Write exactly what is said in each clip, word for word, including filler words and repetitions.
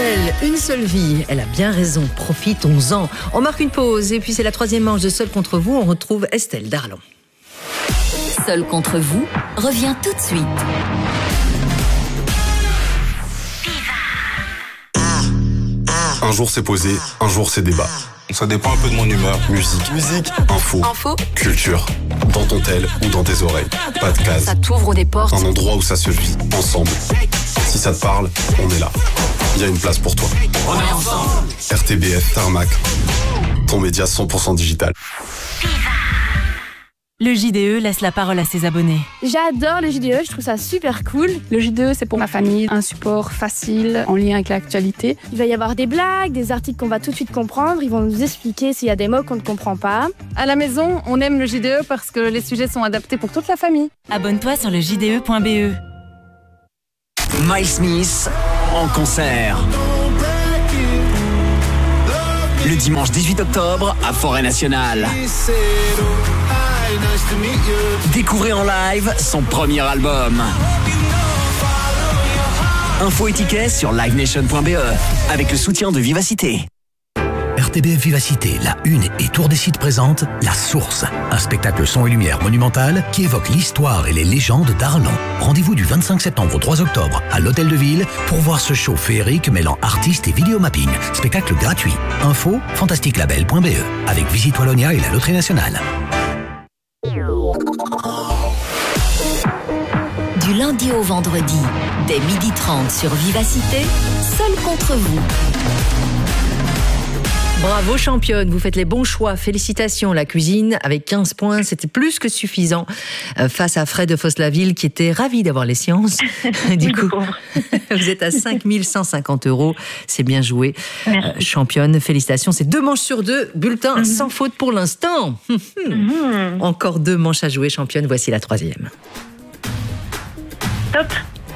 Estelle, une seule vie. Elle a bien raison, profitons-en. On marque une pause et puis c'est la troisième manche de Seul contre vous. On retrouve Estelle Darlon. Seul contre vous revient tout de suite. Un jour c'est posé, un jour c'est débat. Ça dépend un peu de mon humeur. Musique, musique, info, Info, culture. Dans ton tel ou dans tes oreilles. Pas de case. ça t'ouvre des portes. Un endroit où ça se vit, ensemble. Si ça te parle, on est là. Il y a une place pour toi. On est ensemble. R T B F, Tarmac. Ton média cent pour cent digital. Le J D E laisse la parole à ses abonnés. J'adore le J D E, je trouve ça super cool. Le J D E, c'est pour ma famille, un support facile en lien avec l'actualité. Il va y avoir des blagues, des articles qu'on va tout de suite comprendre. Ils vont nous expliquer s'il y a des mots qu'on ne comprend pas. À la maison, on aime le J D E parce que les sujets sont adaptés pour toute la famille. Abonne-toi sur le j d e point b e. Miles Smith en concert. Le dimanche dix-huit octobre à Forêt Nationale. Découvrez en live son premier album. Info et tickets sur live nation point b e avec le soutien de Vivacité. R T B F Vivacité, la Une et Tour des Sites présente La Source, un spectacle son et lumière monumental qui évoque l'histoire et les légendes d'Arlan. Rendez-vous du vingt-cinq septembre au trois octobre à l'Hôtel de Ville pour voir ce show féerique mêlant artistes et vidéomapping. Spectacle gratuit. Info fantastique label point b e avec Visite Wallonia et la Loterie Nationale. Du lundi au vendredi, dès midi trente sur Vivacité, Seul contre vous. Bravo championne, vous faites les bons choix. Félicitations, la cuisine avec quinze points, c'était plus que suffisant euh, face à Fred de Fosse-la-Ville qui était ravi d'avoir les sciences. Du coup, vous êtes à cinq mille cent cinquante euros, c'est bien joué. Euh, championne, félicitations, c'est deux manches sur deux, bulletin mm-hmm. sans faute pour l'instant. Mm-hmm. Encore deux manches à jouer, championne, voici la troisième. Top.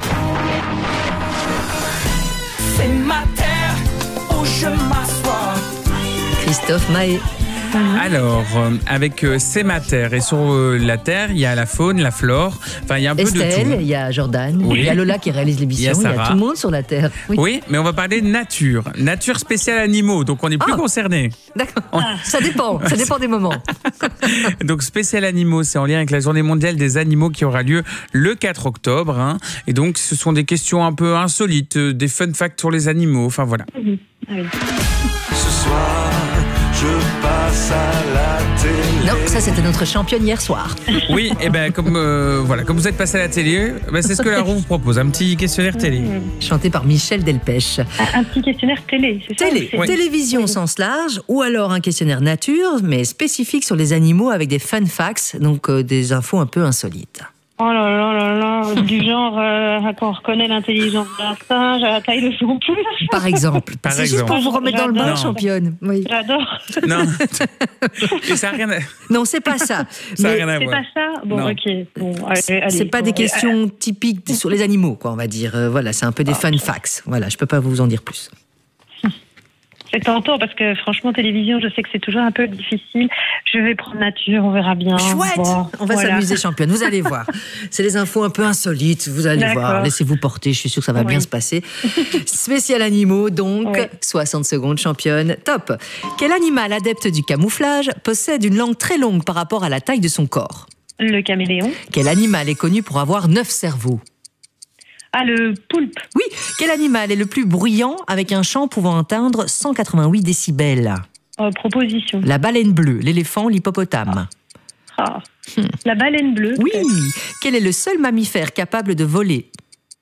C'est ma terre où je m'assois. Christophe Mahé. Alors, euh, avec euh, C'est ma terre, et sur euh, la terre, il y a la faune, la flore, enfin il y a un Estelle, peu de tout. Il y a Jordan, oui. Il y a Lola qui réalise l'émission, il y, il y a tout le monde sur la terre. Oui. oui, mais on va parler de nature, nature spéciale animaux, donc on n'est plus ah. concernés. D'accord, on... ça dépend, ça dépend des moments. Donc spécial animaux, c'est en lien avec la journée mondiale des animaux qui aura lieu le quatre octobre, hein. Et donc ce sont des questions un peu insolites, euh, des fun facts sur les animaux, enfin voilà. Mmh. Ah oui. Ce soir, je passe à la télé. Non, ça c'était notre championne hier soir. Oui, et ben comme euh, voilà, comme vous êtes passé à la télé, ben, c'est ce que la roue vous propose, un petit questionnaire télé. Mmh. Chanté par Michel Delpech. Un, un petit questionnaire télé, c'est ça? Télé, c'est... télévision au oui. sens large, ou alors un questionnaire nature, mais spécifique sur les animaux avec des fun facts, donc euh, des infos un peu insolites. Oh là là là là, du genre euh, qu'on reconnaît l'intelligence d'un singe à la taille de son pouce. Par exemple. Par c'est exemple. juste pour vous remettre J'adore. dans le bain, championne. Oui. J'adore. Non. Et ça a rien à... Non, c'est pas ça. Ça n'a rien à c'est voir. C'est pas ça. Bon, non. ok. Bon, allez, c'est allez, pas bon, des allez, questions allez. typiques sur les animaux, quoi, on va dire. Euh, voilà, c'est un peu des fun facts. Voilà, je peux pas vous en dire plus. C'est tentant parce que franchement, télévision, je sais que c'est toujours un peu difficile. Je vais prendre nature, on verra bien. Chouette, bon, on va voilà. s'amuser, championne. Vous allez voir. C'est des infos un peu insolites. Vous allez D'accord. voir. Laissez-vous porter. Je suis sûre que ça va oui. bien se passer. Spécial animaux, donc. Oui. soixante secondes, championne. Top. Quel animal adepte du camouflage possède une langue très longue par rapport à la taille de son corps? Le caméléon. Quel animal est connu pour avoir neuf cerveaux? Ah, le poulpe. Oui. Quel animal est le plus bruyant avec un chant pouvant atteindre cent quatre-vingt-huit décibels? Oh, proposition. La baleine bleue, l'éléphant, l'hippopotame. Ah. Hmm. La baleine bleue. Oui. Peut-être. Quel est le seul mammifère capable de voler?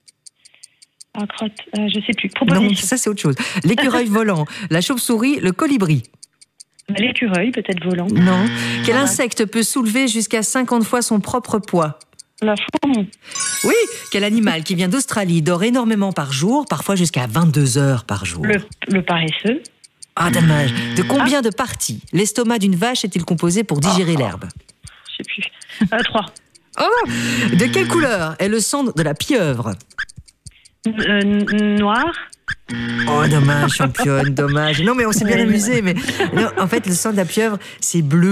Ah, crotte. Euh, je sais plus. Proposition. Non, ça c'est autre chose. L'écureuil volant, la chauve-souris, le colibri. L'écureuil, peut-être volant. Non. Quel ah. insecte peut soulever jusqu'à cinquante fois son propre poids? La fourmi. Oui. Quel animal qui vient d'Australie dort énormément par jour, parfois jusqu'à vingt-deux heures par jour? Le, le paresseux. Ah, dommage. De combien ah. de parties l'estomac d'une vache est-il composé pour digérer oh. l'herbe? Je sais plus. Euh, trois. Oh. De quelle couleur est le sang de la pieuvre? euh, Noir. Oh, dommage, championne, dommage. Non, mais on s'est bien amusé. Mais non, en fait, le sang de la pieuvre, c'est bleu.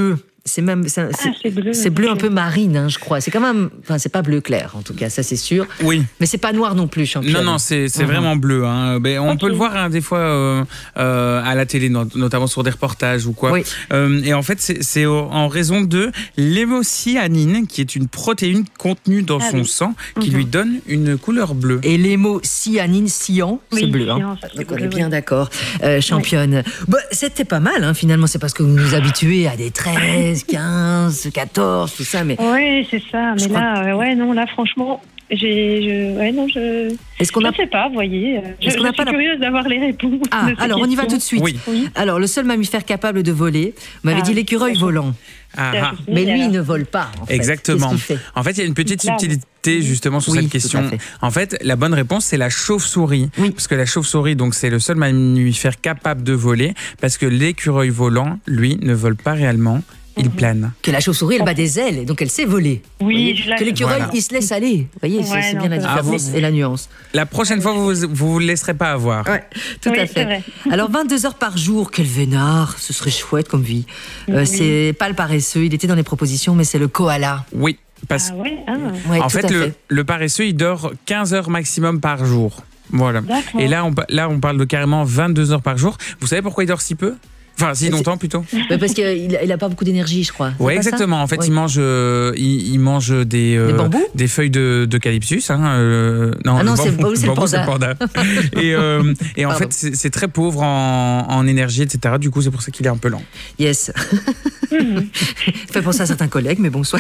C'est même, c'est, Ah, c'est bleu. c'est bleu un peu marine, hein, je crois. C'est quand même, enfin, c'est pas bleu clair, en tout cas, ça c'est sûr. Oui. Mais c'est pas noir non plus, championne. Non, non, c'est, c'est Mhm. vraiment bleu. Hein. Ben, on Ok. peut le voir hein, des fois euh, euh, à la télé, not- notamment sur des reportages ou quoi. Oui. Euh, et en fait, c'est, c'est au- en raison de l'hémocyanine, qui est une protéine contenue dans Ah son oui. sang, qui Mhm. lui donne une couleur bleue. Et les mots cyanine, cyan, c'est Oui, bleu. Hein. cyan, ça, c'est Donc on bleu, est bien oui. d'accord, euh, championne. Bah, c'était pas mal, hein, finalement. C'est parce que vous nous habituez à des treize, quinze, quatorze, tout ça. Mais Oui, c'est ça. Mais Je là, euh, ouais, non, là, franchement, j'ai, je, ouais, non, je, est-ce qu'on je a sais pas, vous voyez. euh, Je, Est-ce qu'on je a suis pas la- curieuse d'avoir les réponses. Ah, de ces alors on y va questions. tout de suite. Oui. Oui. Alors, le seul mammifère capable de voler, vous m'avez Ah, dit l'écureuil d'accord. volant. Ah, C'est ah. associé, Mais lui, alors. il ne vole pas. En fait. Exactement. Qu'est-ce qu'il fait En fait, il y a une petite Il plane. subtilité justement sur Oui, cette tout à question. fait. En fait, la bonne réponse, c'est la chauve-souris. Oui. Parce que la chauve-souris, donc, c'est le seul mammifère capable de voler, parce que l'écureuil volant, lui, ne vole pas réellement, il plane. Que la chauve-souris, elle bat des ailes, et donc elle sait voler. Oui, Vous voyez je la- que l'écureuil, Voilà. il se laisse aller. Vous voyez, c'est, Ouais, c'est non, bien la c'est vrai. différence Ah, vous- et la nuance. La prochaine fois, vous vous, vous le laisserez pas avoir. Ouais, tout Oui, à c'est fait. vrai. Alors, vingt-deux heures par jour, quel vénard, ce serait chouette comme vie. Euh, Oui. C'est pas le paresseux, il était dans les propositions, mais c'est le koala. Oui, parce Ah ouais, ah, Ouais, en tout fait à le, fait. le paresseux, il dort quinze heures maximum par jour. Voilà. d'accord. Et là on, pa- là, on parle de carrément vingt-deux heures par jour. Vous savez pourquoi il dort si peu? Enfin, si Mais longtemps plutôt. Ouais, parce qu'il il a, il a pas beaucoup d'énergie, je crois. C'est Oui, pas ça exactement. En fait, Oui. il mange, euh, il, il mange des, euh, Des bambous des feuilles de, d'eucalyptus. Hein, euh, Ah non, le c'est le bambou, bambou, c'est le bambou, panda. et euh, et en Pardon. fait, c'est, c'est très pauvre en, en énergie, et cetera. Du coup, c'est pour ça qu'il est un peu lent. Yes. Fait penser à certains collègues, mais bon, soit.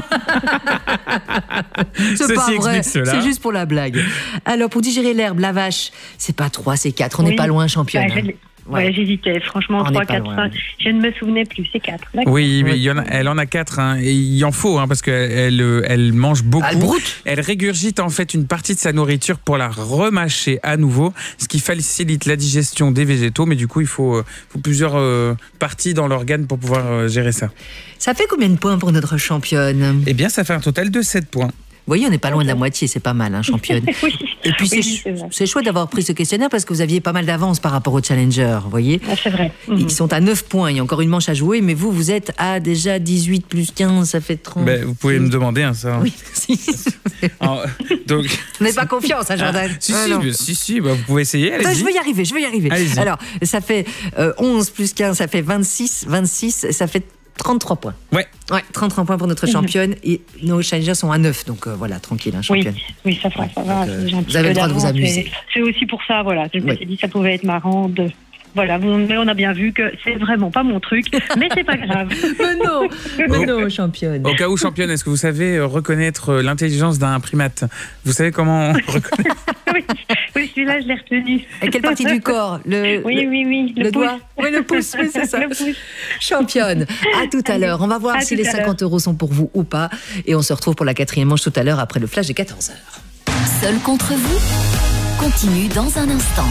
C'est Ceci pas vrai. explique cela. C'est juste pour la blague. Alors, pour digérer l'herbe, la vache, c'est pas trois, c'est quatre. On n'est Oui. pas loin, championne. Bah, je- Ouais. Ouais, j'hésitais. Franchement, On n'est trois, pas quatre, loin, cinq. oui. Je ne me souvenais plus. C'est quatre. D'accord. Oui, mais Oui. il y en a, elle en a quatre. Hein, et il en faut, hein, parce qu'elle elle, elle mange beaucoup. Elle broute. Elle régurgite en fait une partie de sa nourriture pour la remâcher à nouveau, ce qui facilite la digestion des végétaux. Mais du coup, il faut, euh, faut plusieurs euh, parties dans l'organe pour pouvoir euh, gérer ça. Ça fait combien de points pour notre championne? Eh bien, ça fait un total de sept points. Vous voyez, on n'est pas loin de la moitié, c'est pas mal, hein, championne. Oui. Et puis, c'est, Oui, ch- c'est vrai. c'est chouette d'avoir pris ce questionnaire parce que vous aviez pas mal d'avance par rapport aux challengers, vous voyez. Ah, c'est vrai. Mhm. Ils sont à neuf points, il y a encore une manche à jouer, mais vous, vous êtes à déjà dix-huit plus quinze, ça fait trente. Ben, vous pouvez me demander hein, ça. Oui, si. Alors, donc, Vous n'avez pas confiance, hein, Jordan? si, Ah, si, non. mais si, si, bah, vous pouvez essayer. Attends, Allez-y. je vais y arriver, je vais y arriver. Allez-y. Alors, ça fait euh, onze plus quinze, ça fait vingt-six, vingt-six, ça fait trente-trois points. Ouais. Ouais, trente-trois points pour notre championne et nos challengers sont à neuf, donc euh, voilà, tranquille, hein, Oui, championne. oui, ça va, Ouais, ça va. donc, euh, J'ai un vous petit avez peu le droit de vous d'avance, amuser. mais C'est aussi pour ça, voilà. Je me Oui. suis dit que ça pouvait être marrant de. Voilà, vous- mais on a bien vu que c'est vraiment pas mon truc, mais c'est pas grave. Mais non, mais non, championne. Au cas où, championne, est-ce que vous savez euh, reconnaître euh, l'intelligence d'un primate? Vous savez comment on reconnaît? oui, oui, celui-là, je l'ai retenu. À quelle partie du corps? Le, Oui, le- oui, oui. le pouce. doigt? Oui, le pouce, oui, c'est ça. Le pouce. Championne, à tout à l'heure. On va voir À si tout les à cinquante euros sont pour vous ou pas. Et on se retrouve pour la quatrième manche tout à l'heure après le flash de quatorze heures. Seul contre vous continue dans un instant.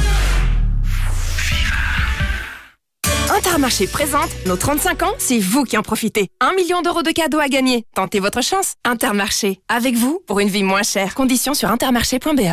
Intermarché présente nos trente-cinq ans, c'est vous qui en profitez. Un million d'euros de cadeaux à gagner. Tentez votre chance. Intermarché, avec vous pour une vie moins chère. Conditions sur intermarché point b e.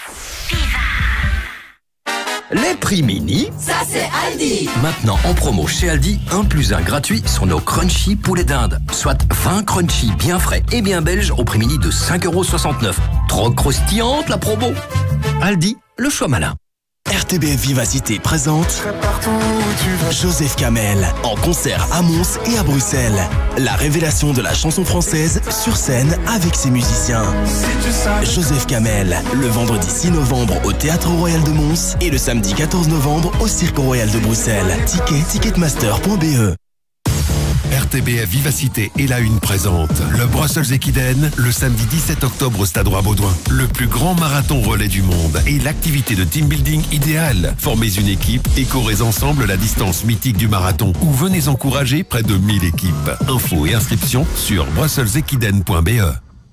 Les prix mini. Ça, c'est Aldi. Maintenant en promo chez Aldi, un plus un gratuit sur nos crunchy poulet d'Inde. Soit vingt crunchy bien frais et bien belges au prix mini de cinq euros soixante-neuf. Trop croustillante la promo. Aldi, le choix malin. R T B F Vivacité présente Joseph Kamel en concert à Mons et à Bruxelles. La révélation de la chanson française sur scène avec ses musiciens. Joseph Kamel, le vendredi six novembre au Théâtre Royal de Mons et le samedi quatorze novembre au Cirque Royal de Bruxelles. Ticket ticketmaster point b e. R T B F Vivacité et la Une présente le Brussels Equiden le samedi dix-sept octobre au Stade Roi-Baudouin. Le plus grand marathon relais du monde et l'activité de team building idéale. Formez une équipe et courez ensemble la distance mythique du marathon ou venez encourager près de mille équipes. Infos et inscriptions sur brussels equiden point b e.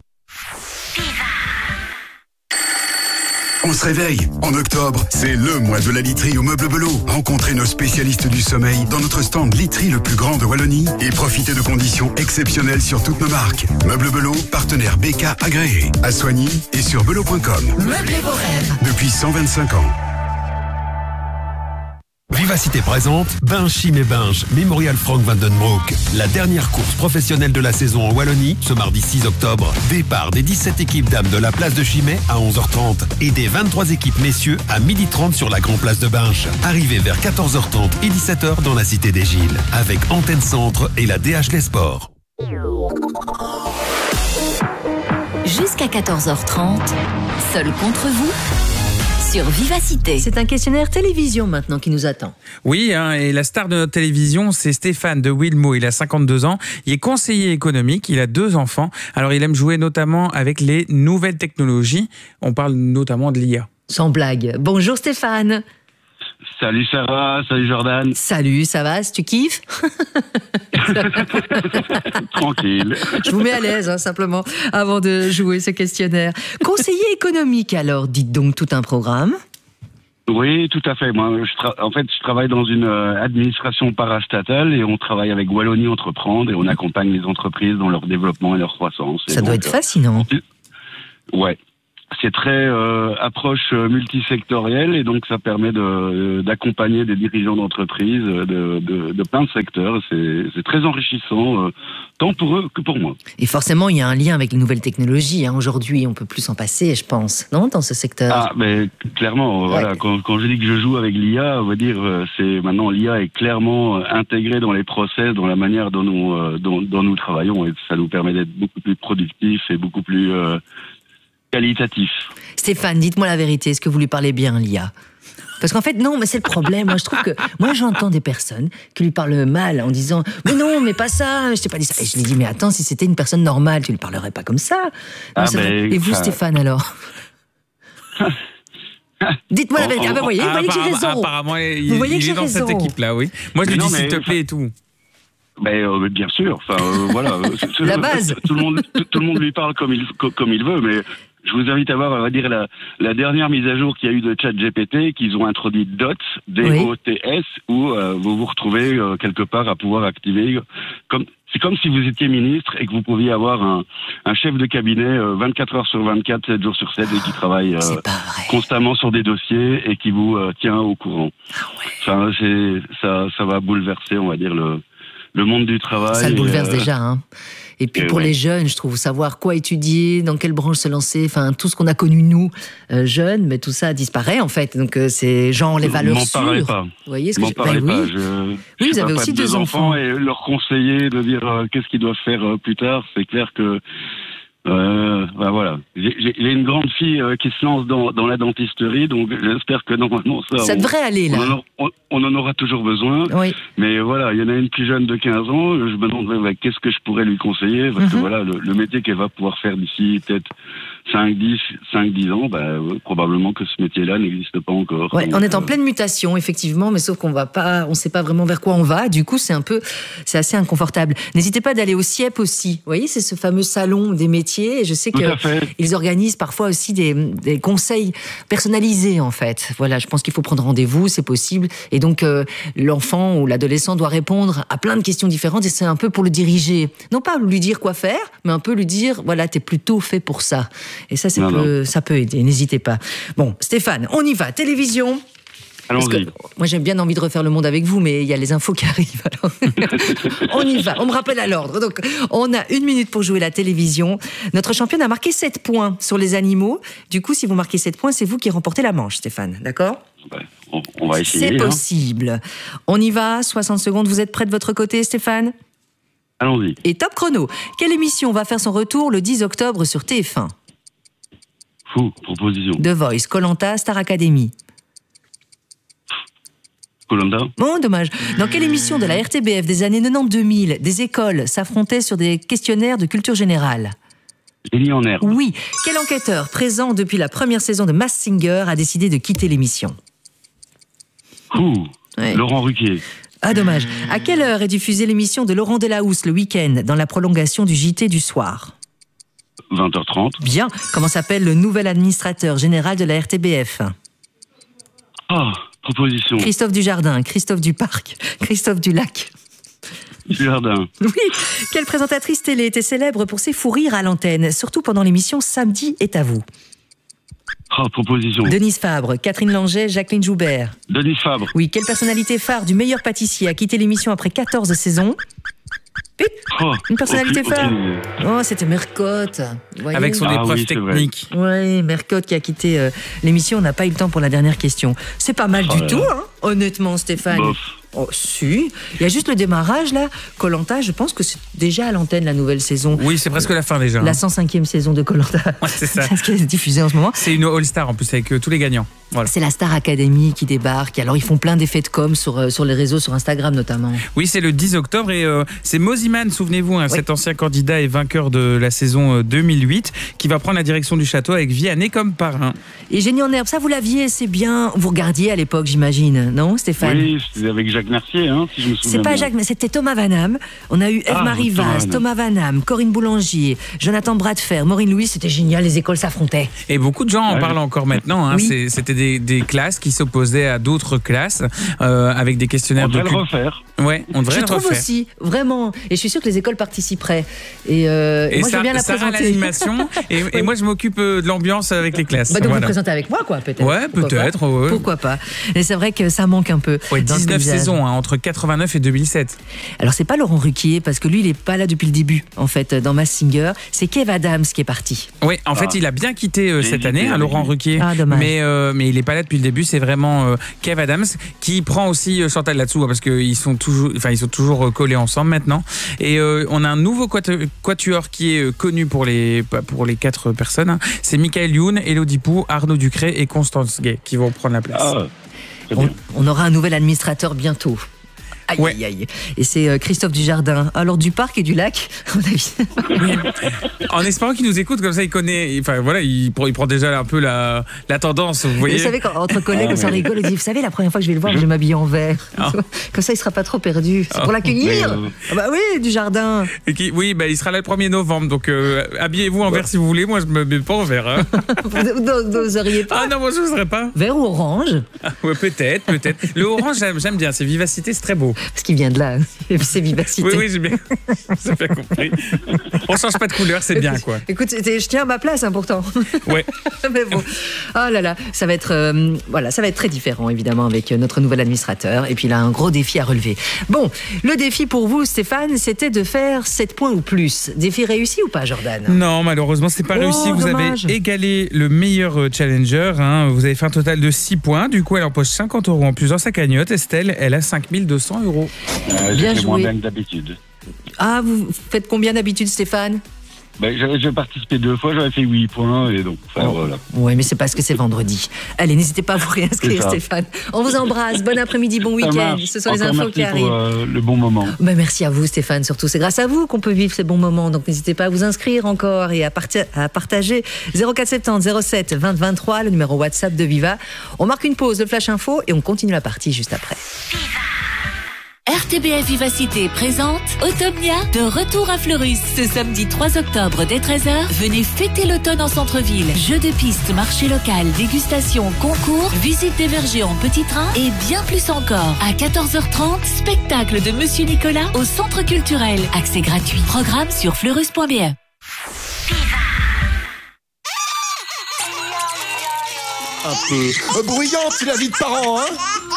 On se réveille. En octobre, c'est le mois de la literie au Meuble Belot. Rencontrez nos spécialistes du sommeil dans notre stand literie le plus grand de Wallonie et profitez de conditions exceptionnelles sur toutes nos marques. Meuble Belot, partenaire B K agréé, à Soigny et sur belot point com. Meublez vos rêves. Depuis cent vingt-cinq ans. Viva Vivacité présente Binge Chim et Binge, Memorial Frank van den Broek. La dernière course professionnelle de la saison en Wallonie, ce mardi six octobre. Départ des dix-sept équipes dames de la place de Chimay à onze heures trente et des vingt-trois équipes messieurs à midi trente sur la grande place de Binge. Arrivée vers quatorze heures trente et dix-sept heures dans la cité des Gilles, avec Antenne Centre et la D H Les Sports. Jusqu'à quatorze heures trente, seul contre vous, sur Vivacité. C'est un questionnaire télévision maintenant qui nous attend. Oui, hein, et la star de notre télévision, c'est Stéphane de Wilmo. Il a cinquante-deux ans, il est conseiller économique, il a deux enfants. Alors il aime jouer notamment avec les nouvelles technologies. On parle notamment de l'I A. Sans blague. Bonjour Stéphane. Salut Sarah, salut Jordan. Salut, ça va, tu kiffes? Tranquille. Je vous mets à l'aise, hein, simplement, avant de jouer ce questionnaire. Conseiller économique, alors, dites donc tout un programme. Oui, tout à fait. Moi, je tra- en fait, je travaille dans une euh, administration parastatale et on travaille avec Wallonie Entreprendre et on accompagne les entreprises dans leur développement et leur croissance. Et Ça donc, doit être fascinant. Euh, ouais. C'est très euh, approche multisectorielle et donc ça permet de, d'accompagner des dirigeants d'entreprises de, de, de plein de secteurs. C'est, c'est très enrichissant, euh, tant pour eux que pour moi. Et forcément, il y a un lien avec les nouvelles technologies. Hein. Aujourd'hui, on peut plus s'en passer, je pense, non, dans ce secteur. Ah, mais clairement, ouais. Voilà. Quand, quand je dis que je joue avec l'I A, on va dire, c'est maintenant l'I A est clairement intégrée dans les process, dans la manière dont nous, dont, dont nous travaillons, et ça nous permet d'être beaucoup plus productifs et beaucoup plus euh, qualitatif. Stéphane, dites-moi la vérité, est-ce que vous lui parlez bien, l'I A? Parce qu'en fait, non, mais c'est le problème. Moi, je trouve que, moi, j'entends des personnes qui lui parlent mal en disant, mais non, mais pas ça, je t'ai pas dit ça. Et je lui dis, mais attends, si c'était une personne normale, tu lui parlerais pas comme ça. Ah, ça ben, Et vous, ça... Stéphane, alors? Dites-moi la vérité. Ah ben, voyez, vous voyez que j'ai raison. Apparemment, il, vous voyez il que j'ai est dans raison. cette équipe-là, oui. Moi, je mais lui non, dis, s'il te mais... plaît, et tout. Mais euh, bien sûr, enfin euh, voilà. La base. Tout le monde, tout, tout le monde lui parle comme il comme il veut, mais je vous invite à voir, on va dire la, la dernière mise à jour qu'il y a eu de ChatGPT, qu'ils ont introduit D O T S, D O T S, oui. où euh, vous vous retrouvez euh, quelque part à pouvoir activer. Comme c'est comme si vous étiez ministre et que vous pouviez avoir un, un chef de cabinet euh, vingt-quatre heures sur vingt-quatre, sept jours sur sept et qui travaille euh, constamment sur des dossiers et qui vous euh, tient au courant. Ah ouais. Enfin, c'est ça, ça va bouleverser, on va dire le. Le monde du travail. Ça le bouleverse euh... déjà. Hein. Et puis et pour ouais. les jeunes, je trouve, savoir quoi étudier, dans quelle branche se lancer, enfin tout ce qu'on a connu nous, euh, jeunes, mais tout ça disparaît en fait. Donc euh, c'est genre les valeurs M'en sûres. parlez pas. Vous voyez ce que M'en je... parlez ben, pas. Oui, je, oui je vous avez aussi deux enfants. enfants et leur conseiller de dire euh, qu'est-ce qu'ils doivent faire euh, plus tard. C'est clair que Euh, ben voilà. J'ai, j'ai une grande fille euh, qui se lance dans, dans la dentisterie, donc j'espère que normalement ça. Ça on, devrait aller là. On en, on, on en aura toujours besoin. Oui. Mais voilà, il y en a une plus jeune de quinze ans. Je me demande ouais, qu'est-ce que je pourrais lui conseiller, parce mm-hmm. que voilà, le, le métier qu'elle va pouvoir faire d'ici peut-être cinq dix ans, bah, ouais, probablement que ce métier-là n'existe pas encore. Ouais, donc, on est en euh... pleine mutation, effectivement, mais sauf qu'on va pas, on sait pas vraiment vers quoi on va. Du coup, c'est un peu, c'est assez inconfortable. N'hésitez pas d'aller au C I E P aussi. Vous voyez, c'est ce fameux salon des métiers. Et je sais qu'ils organisent parfois aussi des, des conseils personnalisés, en fait. Voilà, je pense qu'il faut prendre rendez-vous, c'est possible. Et donc, euh, l'enfant ou l'adolescent doit répondre à plein de questions différentes. Et c'est un peu pour le diriger. Non pas lui dire quoi faire, mais un peu lui dire, voilà, t'es plutôt fait pour ça. Et ça, ça, peut, ça peut aider, n'hésitez pas. Bon, Stéphane, on y va. Télévision. Parce que moi, j'ai bien envie de refaire le monde avec vous, mais il y a les infos qui arrivent. Alors on y va, on me rappelle à l'ordre. Donc, on a une minute pour jouer la télévision. Notre championne a marqué sept points sur les animaux. Du coup, si vous marquez sept points, c'est vous qui remportez la manche, Stéphane. D'accord ? Ouais, on, on va essayer. C'est possible. Hein. On y va, soixante secondes. Vous êtes prêt de votre côté, Stéphane ? Allons-y. Et top chrono. Quelle émission va faire son retour le dix octobre sur T F un ? Fou, proposition. The Voice, Koh-Lanta, Star Academy. Koh-Lanta. Bon, dommage. Dans quelle émission de la R T B F des années quatre-vingt-dix deux mille, des écoles s'affrontaient sur des questionnaires de culture générale ? Génie en herbe. Oui. Quel enquêteur, présent depuis la première saison de Masked Singer, a décidé de quitter l'émission ? Fou, ouais. Laurent Ruquier. Ah, dommage. À quelle heure est diffusée l'émission de Laurent Delahousse le week-end, dans la prolongation du J T du soir ? vingt heures trente. Bien. Comment s'appelle le nouvel administrateur général de la R T B F ? Ah, proposition. Christophe Dujardin, Christophe Duparc, Christophe Dulac. Dujardin. Oui. Quelle présentatrice télé était célèbre pour ses fous rires à l'antenne, surtout pendant l'émission Samedi est à vous ? Oh, proposition. Denise Fabre, Catherine Langeais, Jacqueline Joubert. Denise Fabre. Oui, quelle personnalité phare du meilleur pâtissier a quitté l'émission après quatorze saisons? Oh, Une personnalité aucune, phare. aucune... Oh, c'était Mercotte. Vous voyez. Avec son Ah épreuve oui, c'est vrai. technique. Oui, Mercotte qui a quitté euh, l'émission. On n'a pas eu le temps pour la dernière question. C'est pas mal Oh du là tout, là. hein, honnêtement, Stéphane. Bof. Oh, si. Il y a juste le démarrage, là. Koh-Lanta, je pense que c'est déjà à l'antenne, la nouvelle saison. Oui, c'est presque la fin déjà. La hein. cent cinquième saison de Koh-Lanta. Ouais, c'est ça. C'est ce qui est diffusé en ce moment. C'est une All-Star en plus avec euh, tous les gagnants. Voilà. C'est la Star Academy qui débarque. Alors, ils font plein d'effets de com sur, euh, sur les réseaux, sur Instagram notamment. Oui, c'est le dix octobre et euh, c'est Moziman, souvenez-vous, hein, Oui. cet ancien candidat et vainqueur de la saison euh, deux mille huit, qui va prendre la direction du château avec Vianney comme parrain. Et Génie en herbe, ça vous l'aviez, c'est bien. Vous regardiez à l'époque, j'imagine, non, Stéphane? Oui, c'était avec Jacques Mercier, hein, si je me souviens C'est pas bien. Jacques, mais c'était Thomas Vanham. On a eu Eve-Marie Ah, Thomas Vaz, Vanham. Thomas Vanham, Corinne Boulanger, Jonathan Bradfer, Maureen Louis. C'était génial, les écoles s'affrontaient. Et beaucoup de gens en Ouais. parlent encore maintenant. Hein. Oui. C'est- C'était des, des classes qui s'opposaient à d'autres classes euh, avec des questionnaires On de devrait le cul- refaire. Ouais, on devrait Je le trouve refaire. aussi, vraiment. Et je suis sûre que les écoles participeraient. Et, euh, Et moi, je ça, veux bien la ça a présenter. l'animation et, et moi je m'occupe euh, de l'ambiance avec les classes. Bah, donc Voilà. vous présentez avec moi, quoi, peut-être. Ouais, Pourquoi peut-être. pas. ouais. Pourquoi pas. Et c'est vrai que ça manque un peu. Ouais, dans le dix-neuf paysage. saisons, hein, entre quatre-vingt-neuf et deux mille sept. Alors, c'est pas Laurent Ruquier, parce que lui, il est pas là depuis le début, en fait, dans Masked Singer. C'est Kev Adams qui est parti. Oui, en fait, Ah. il a bien quitté euh, J'ai cette hésité année, hein, avec Laurent lui. Ruquier. Ah, dommage. Mais, euh, mais il n'est pas là depuis le début. C'est vraiment euh, Kev Adams qui prend aussi euh, Chantal là-dessous, hein, parce qu'ils sont toujours, enfin, ils sont toujours euh, collés ensemble maintenant. Et euh, on a un nouveau quatu- quatuor qui est euh, connu pour les, pour les quatre personnes. hein. C'est Michael Youn, Élodie Pou, Arnaud Ducré et Constance Gay qui vont prendre la place. Ah, très On, bien. on aura un nouvel administrateur bientôt. Aïe, Ouais. aïe, aïe. Et c'est euh, Christophe Dujardin. Alors, du parc et du lac, à mon avis. En espérant qu'il nous écoute, comme ça il connaît, enfin voilà, il, prend- il prend déjà un peu la, la tendance, vous voyez. Vous savez, quand, entre collègues, Ah, on s'en ouais. rigole, on dit, vous savez, la première fois que je vais le voir, je vais m'habiller en vert. Ah. Comme ça, il sera pas trop perdu. C'est Ah. pour l'accueillir. Mais, euh, Ah bah oui, du jardin. Et qui- oui, bah, il sera là le premier novembre, donc euh, habillez-vous en vert si vous voulez. Moi, je me mets pas en vert. Hein. Vous n'oseriez pas. Ah non, moi je n'oserais pas. Vert ou orange? Ah, ouais, peut-être, peut-être. Le orange, j'aime, j'aime bien. C'est vivacité, c'est très beau. Parce qu'il vient de là. C'est vivacité. Oui, oui, j'ai bien, j'ai bien compris. On change pas de couleur, c'est bien, quoi. Écoute, c'était- je tiens à ma place, hein, pourtant. Ouais. Mais bon. Oh là là, ça va être, euh, voilà, ça va être très différent, évidemment, avec notre nouvel administrateur. Et puis, il a un gros défi à relever. Bon, le défi pour vous, Stéphane, c'était de faire sept points ou plus. Défi réussi ou pas, Jordan? Non, malheureusement, c'est pas Oh, réussi. Vous dommage. avez égalé le meilleur euh, challenger. hein. Vous avez fait un total de six points. Du coup, elle empoche cinquante euros en plus dans sa cagnotte. Estelle, elle a cinq mille deux cents euros. Euh, Bien J'ai fait moins joué. bien que d'habitude. Ah, vous faites combien d'habitude, Stéphane? Ben, j'avais j'ai participé deux fois, j'avais fait huit points et donc enfin, Oh. voilà. Oui, mais c'est parce que c'est vendredi. Allez, n'hésitez pas à vous réinscrire, C'est ça. Stéphane. On vous embrasse. Bon après-midi, bon Ça week-end. marche. Ce sont les Encore infos merci qui arrivent. pour euh, le bon moment. Ben, merci à vous, Stéphane, surtout. C'est grâce à vous qu'on peut vivre ces bons moments. Donc, n'hésitez pas à vous inscrire encore et à, parti- à partager. zéro quatre soixante-dix zéro sept vingt vingt-trois, le numéro WhatsApp de Viva. On marque une pause de Flash Info et on continue la partie juste après. R T B F Vivacité présente Automnia de retour à Fleurus. Ce samedi trois octobre dès treize heures, venez fêter l'automne en centre-ville. Jeux de piste, marché local, dégustation, concours, visite des vergers en petit train et bien plus encore. À quatorze heures trente, spectacle de Monsieur Nicolas au centre culturel. Accès gratuit. Programme sur fleurus point b e. Un peu euh, bruyante, c'est la vie de parents, hein.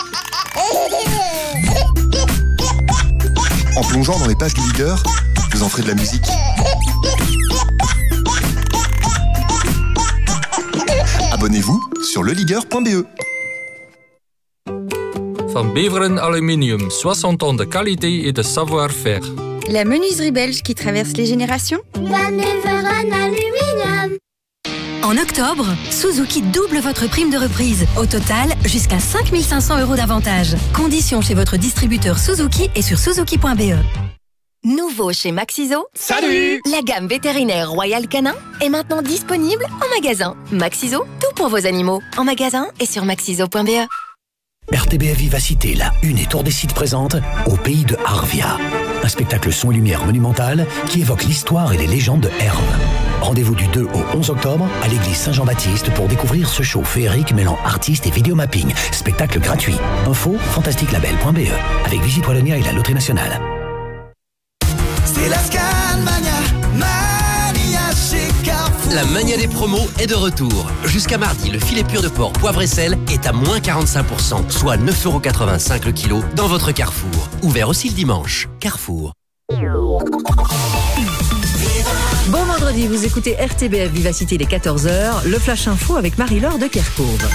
En plongeant dans les pages du leader, vous en ferez de la musique. Abonnez-vous sur le leader point b e. Van Beveren Aluminium, soixante ans de qualité et de savoir-faire. La menuiserie belge qui traverse les générations. Van Beveren Aluminium. En octobre, Suzuki double votre prime de reprise. Au total, jusqu'à cinq mille cinq cents euros d'avantage. Conditions chez votre distributeur Suzuki et sur suzuki point b e. Nouveau chez Maxiso. Salut. La gamme vétérinaire Royal Canin est maintenant disponible en magasin. Maxiso, tout pour vos animaux. En magasin et sur maxiso point b e. R T B F Vivacité, la une et Tour des Sites présente Au pays de Arvia. Un spectacle son et lumière monumental qui évoque l'histoire et les légendes de Herve. Rendez-vous du deux au onze octobre à l'église Saint-Jean-Baptiste pour découvrir ce show féerique mêlant artistes et vidéomapping. Spectacle gratuit. Info fantastique label point b e avec Visite Wallonia et la Loterie Nationale. C'est la Scanmania, Mania chez Carrefour. La La mania des promos est de retour. Jusqu'à mardi, le filet pur de porc poivre et sel est à moins quarante-cinq pour cent, soit neuf euros quatre-vingt-cinq le kilo dans votre Carrefour. Ouvert aussi le dimanche. Carrefour. Bon vendredi, vous écoutez R T B F Vivacité, les quatorze heures, le Flash Info avec Marie-Laure de Kerkhove.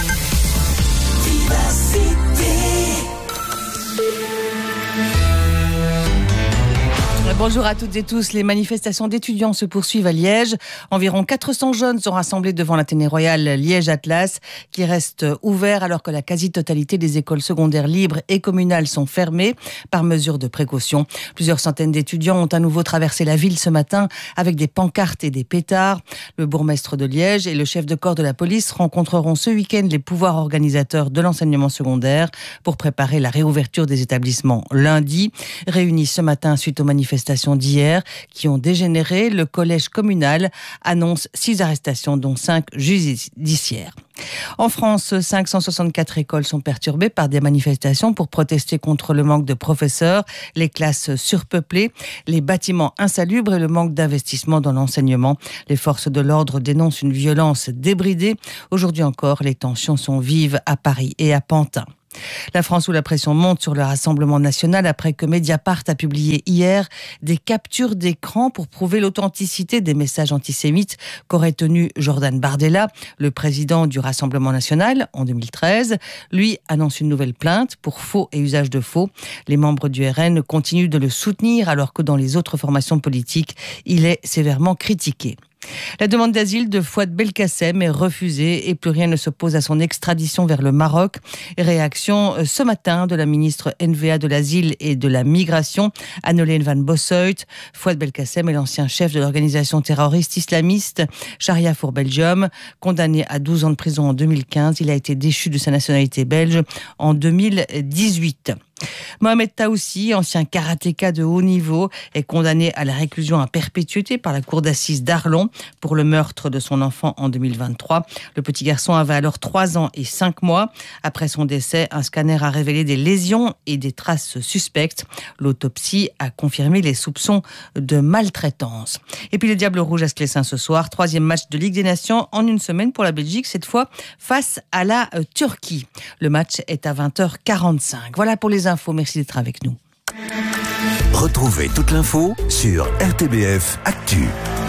Bonjour à toutes et tous. Les manifestations d'étudiants se poursuivent à Liège. Environ quatre cents jeunes sont rassemblés devant l'Athénée Royal Liège-Atlas, qui reste ouvert alors que la quasi-totalité des écoles secondaires libres et communales sont fermées par mesure de précaution. Plusieurs centaines d'étudiants ont à nouveau traversé la ville ce matin avec des pancartes et des pétards. Le bourgmestre de Liège et le chef de corps de la police rencontreront ce week-end les pouvoirs organisateurs de l'enseignement secondaire pour préparer la réouverture des établissements lundi. Réunis ce matin suite aux manifestations d'hier qui ont dégénéré, le collège communal annonce six arrestations, dont cinq judiciaires. En France, cinq cent soixante-quatre écoles sont perturbées par des manifestations pour protester contre le manque de professeurs, les classes surpeuplées, les bâtiments insalubres et le manque d'investissement dans l'enseignement. Les forces de l'ordre dénoncent une violence débridée. Aujourd'hui encore, les tensions sont vives à Paris et à Pantin. La France où la pression monte sur le Rassemblement national après que Mediapart a publié hier des captures d'écran pour prouver l'authenticité des messages antisémites qu'aurait tenu Jordan Bardella, le président du Rassemblement national en deux mille treize. Lui annonce une nouvelle plainte pour faux et usage de faux. Les membres du R N continuent de le soutenir alors que dans les autres formations politiques, il est sévèrement critiqué. La demande d'asile de Fouad Belkacem est refusée et plus rien ne s'oppose à son extradition vers le Maroc. Réaction ce matin de la ministre N V A de l'Asile et de la Migration, Anne-Hélène Van Bossoit. Fouad Belkacem est l'ancien chef de l'organisation terroriste islamiste Sharia for Belgium. Condamné à douze ans de prison en deux mille quinze, il a été déchu de sa nationalité belge en deux mille dix-huit. Mohamed Taoussi, ancien karatéka de haut niveau, est condamné à la réclusion à perpétuité par la cour d'assises d'Arlon pour le meurtre de son enfant en deux mille vingt-trois. Le petit garçon avait alors trois ans et cinq mois. Après son décès, un scanner a révélé des lésions et des traces suspectes. L'autopsie a confirmé les soupçons de maltraitance. Et puis les Diables Rouges à Sclessin ce soir, troisième match de Ligue des Nations en une semaine pour la Belgique, cette fois face à la Turquie. Le match est à vingt heures quarante-cinq. Voilà pour les infos, merci d'être avec nous. Retrouvez toute l'info sur R T B F Actu.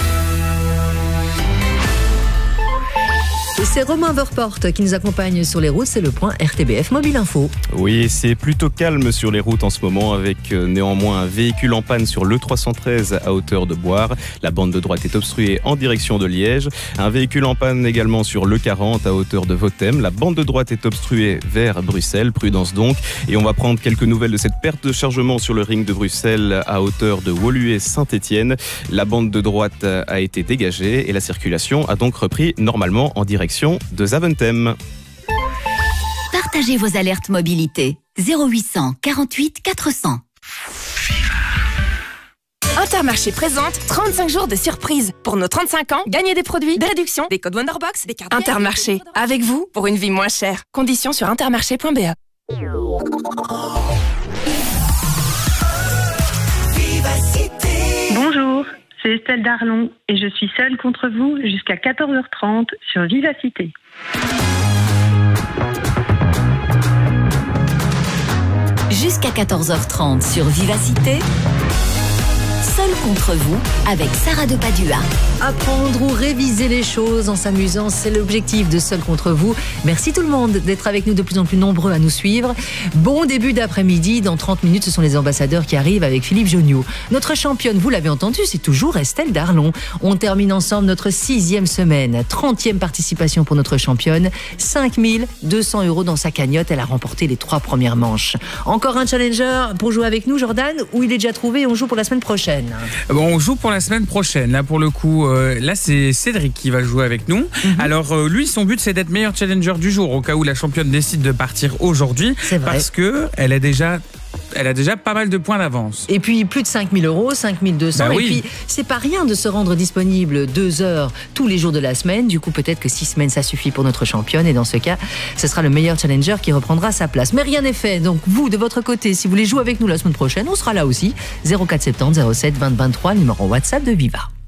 Et c'est Romain Verport qui nous accompagne sur les routes, c'est le point R T B F Mobile Info. Oui, c'est plutôt calme sur les routes en ce moment avec euh, néanmoins un véhicule en panne sur l'E trois cent treize à hauteur de Boire. La bande de droite est obstruée en direction de Liège. Un véhicule en panne également sur l'E quarante à hauteur de Votem. La bande de droite est obstruée vers Bruxelles, prudence donc. Et on va prendre quelques nouvelles de cette perte de chargement sur le ring de Bruxelles à hauteur de Woluwe-Saint-Étienne. La bande de droite a été dégagée et la circulation a donc repris normalement en direction de Zaventem. Partagez vos alertes mobilité. zéro huit cent quarante-huit quatre cents. Intermarché présente trente-cinq jours de surprise. Pour nos trente-cinq ans, gagnez des produits, des réductions, des codes Wonderbox, des cartes. Intermarché, avec vous pour une vie moins chère. Conditions sur intermarché point b e. Bonjour, c'est Estelle Darlon et je suis seule contre vous jusqu'à quatorze heures trente sur Vivacité. Jusqu'à quatorze heures trente sur Vivacité. Seul contre vous avec Sarah de Padua. Apprendre ou réviser les choses en s'amusant, c'est l'objectif de Seul contre vous. Merci tout le monde d'être avec nous, de plus en plus nombreux à nous suivre. Bon début d'après-midi, dans trente minutes, ce sont les ambassadeurs qui arrivent avec Philippe Joniot. Notre championne, vous l'avez entendu, c'est toujours Estelle Darlon. On termine ensemble notre sixième semaine, trentième participation pour notre championne, cinq mille deux cents euros dans sa cagnotte. Elle a remporté les trois premières manches. Encore un challenger pour jouer avec nous, Jordan, où il est déjà trouvé et on joue pour la semaine prochaine. Bon, on joue pour la semaine prochaine. Là, pour le coup, euh, là, c'est Cédric qui va jouer avec nous. Mm-hmm. Alors, euh, lui, son but, c'est d'être meilleur challenger du jour, au cas où la championne décide de partir aujourd'hui. C'est vrai. Parce que elle a déjà... Elle a déjà pas mal de points d'avance. Et puis plus de cinq mille euros, cinq mille deux cents. Bah et oui. puis c'est pas rien de se rendre disponible deux heures tous les jours de la semaine. Du coup, peut-être que six semaines, ça suffit pour notre championne. Et dans ce cas, ce sera le meilleur challenger qui reprendra sa place. Mais rien n'est fait. Donc vous, de votre côté, si vous voulez jouer avec nous la semaine prochaine, on sera là aussi. zéro quatre soixante-dix zéro sept vingt vingt-trois, numéro WhatsApp de Viva.